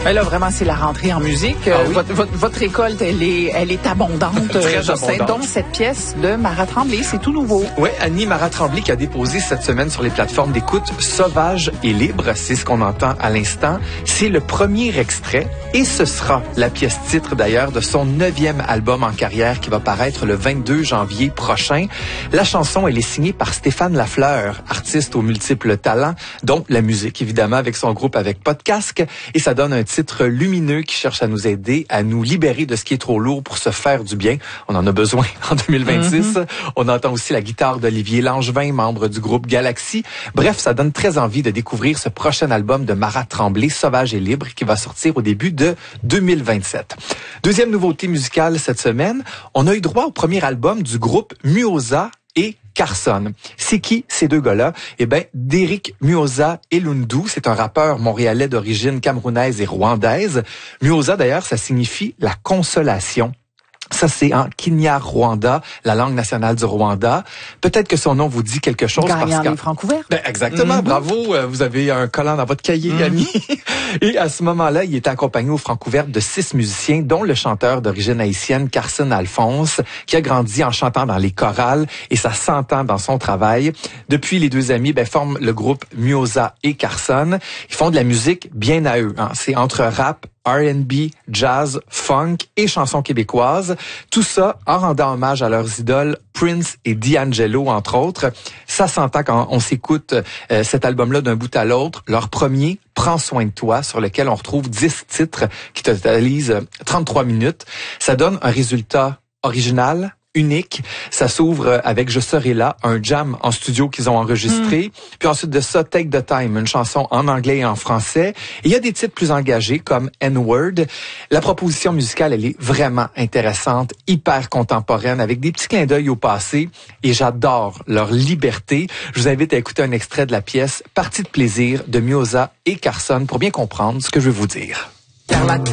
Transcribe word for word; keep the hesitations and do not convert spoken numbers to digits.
Mais là, vraiment, c'est la rentrée en musique. Ah oui? votre, votre, votre récolte, elle est, elle est abondante. Très je sais. abondante. Donc, cette pièce de Mara Tremblay, c'est tout nouveau. Oui, Annie Mara Tremblay qui a déposé cette semaine sur les plateformes d'écoute Sauvage et libre. C'est ce qu'on entend à l'instant. C'est le premier extrait et ce sera la pièce titre d'ailleurs de son neuvième album en carrière qui va paraître le vingt-deux janvier prochain. La chanson, elle est signée par Stéphane Lafleur, artiste aux multiples talents, dont la musique évidemment avec son groupe avec Pas de casque. Et ça donne un titre lumineux qui cherche à nous aider, à nous libérer de ce qui est trop lourd pour se faire du bien. On en a besoin en deux mille vingt-six. Mm-hmm. On entend aussi la guitare d'Olivier Langevin, membre du groupe Galaxy. Bref, ça donne très envie de découvrir ce prochain album de Mara Tremblay, Sauvage et libre, qui va sortir au début de deux mille vingt-sept. Deuxième nouveauté musicale cette semaine, on a eu droit au premier album du groupe Muoza et Carson. C'est qui ces deux gars-là? Eh ben, Derrick Muoza Elundu, c'est un rappeur montréalais d'origine camerounaise et rwandaise. Muoza, d'ailleurs, ça signifie la consolation. Ça, c'est en Kinyarwanda, la langue nationale du Rwanda. Peut-être que son nom vous dit quelque chose. Gagnant parce que les francs couverts. Ben, exactement, mm-hmm. Bravo. Vous avez un collant dans votre cahier, mm-hmm. Annie. Et à ce moment-là, il était accompagné aux francs couverts de six musiciens, dont le chanteur d'origine haïtienne, Carson Alphonse, qui a grandi en chantant dans les chorales, et ça s'entend dans son travail. Depuis, les deux amis ben, forment le groupe Muoza et Carson. Ils font de la musique bien à eux. Hein. C'est entre rap, R and B, jazz, funk et chansons québécoises. Tout ça en rendant hommage à leurs idoles Prince et D'Angelo, entre autres. Ça s'entend quand on s'écoute euh, cet album-là d'un bout à l'autre. Leur premier, Prends soin de toi, sur lequel on retrouve dix titres qui totalisent trente-trois minutes. Ça donne un résultat original, unique. Ça s'ouvre avec Je serai là, un jam en studio qu'ils ont enregistré. Mm. Puis ensuite de ça, Take the Time, une chanson en anglais et en français. Et il y a des titres plus engagés comme N-Word. La proposition musicale, elle est vraiment intéressante, hyper contemporaine, avec des petits clins d'œil au passé. Et j'adore leur liberté. Je vous invite à écouter un extrait de la pièce Partie de plaisir de Muoza et Carson pour bien comprendre ce que je veux vous dire. Car la